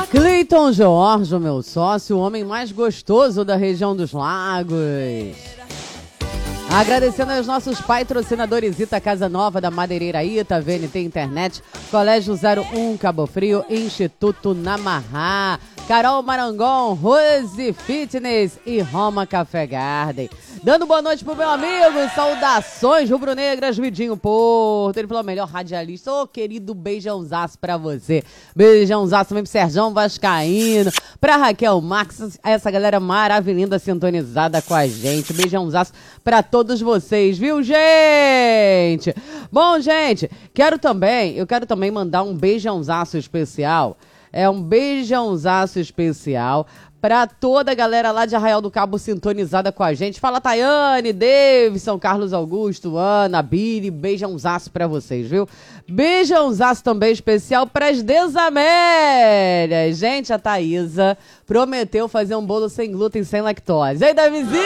Cleiton Jorge, meu sócio, o homem mais gostoso da região dos lagos. Agradecendo aos nossos patrocinadores Ita Casa Nova da Madeireira Ita, VNT Internet, Colégio 01 Cabo Frio, Instituto Namarrá, Carol Marangon, Rose Fitness e Roma Café Garden. Dando boa noite pro meu amigo, saudações rubro-negras, Vidinho Porto, ele falou melhor radialista. Ô, querido, beijãozaço pra você. Beijãozaço também pro Serjão Vascaíno, pra Raquel Marques, essa galera maravilhosa sintonizada com a gente. Beijãozaço pra todos vocês, viu, gente? Bom, gente, eu quero também mandar um beijãozaço especial. Um beijãozaço especial pra toda a galera lá de Arraial do Cabo sintonizada com a gente. Fala, Tayane, Davidson, Carlos Augusto, Ana, Billy, beijãozaço pra vocês, viu? Beijãozaço também especial pras Desamélias. Gente, a Thaísa prometeu fazer um bolo sem glúten, sem lactose. Ei, Davizinho!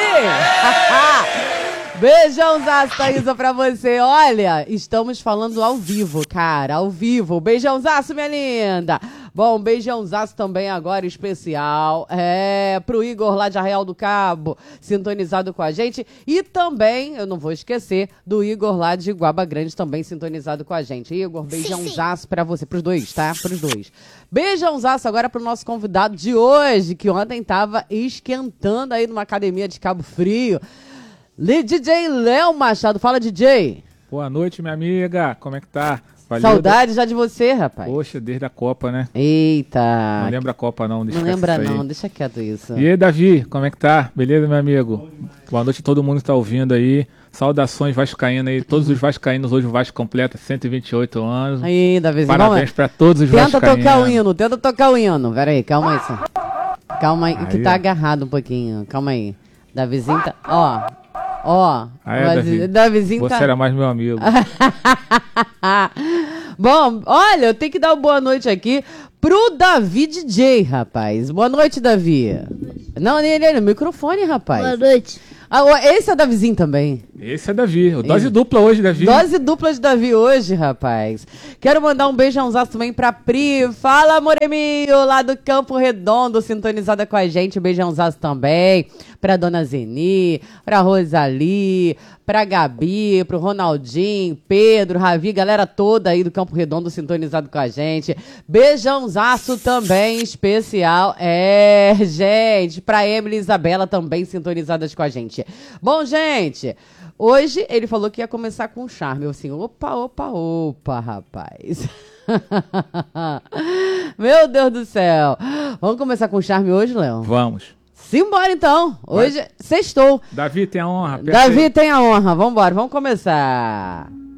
Beijãozaço, Thaísa, pra você. Olha, estamos falando ao vivo, cara, ao vivo. Beijãozaço, minha linda. Bom, beijãozaço também agora especial pro Igor lá de Arraial do Cabo, sintonizado com a gente. E também, eu não vou esquecer, do Igor lá de Guaba Grande, também sintonizado com a gente. Igor, beijãozaço pra você, pros dois, tá? Pros dois. Beijãozaço agora pro nosso convidado de hoje, que ontem tava esquentando aí numa academia de Cabo Frio. DJ Léo Machado, fala, DJ. Boa noite, minha amiga, como é que tá? Valeu. Saudade já de você, rapaz. Poxa, desde a Copa, né? Eita. Não lembra a Copa, não. Não lembra, não. Deixa quieto isso. E aí, Davi, como é que tá? Beleza, meu amigo? Boa noite a todo mundo que tá ouvindo aí. Saudações vascaínas aí. Todos os vascaínos, hoje o Vasco completa 128 anos. Aí, Davizinho. Parabéns pra todos os vascaínos. Tenta tocar o hino. Pera aí, calma aí. Calma aí, que tá agarrado um pouquinho. Calma aí. Davizinho tá... Ó, Davizinho você tá... era mais meu amigo. Bom, olha, eu tenho que dar uma boa noite aqui pro Davi DJ, rapaz. Boa noite, Davi. Não, ele no microfone, rapaz. Boa noite. Esse é o Davizinho também. Esse é Davi. Dose dupla hoje, Davi. Dose dupla de Davi hoje, rapaz. Quero mandar um beijãozaço também pra Pri. Fala, Moremio, lá do Campo Redondo, sintonizada com a gente. Beijãozaço também pra Dona Zeni, pra Rosali, pra Gabi, pro Ronaldinho, Pedro, Ravi, galera toda aí do Campo Redondo sintonizado com a gente. Beijãozaço também especial, gente, pra Emily e Isabela também sintonizadas com a gente. Bom, gente, hoje ele falou que ia começar com charme. Eu assim, opa, rapaz. Meu Deus do céu. Vamos começar com charme hoje, Léo? Vamos. Simbora, então. Hoje, sextou. Davi tem a honra. Davi tem a honra. Vambora, vamos começar.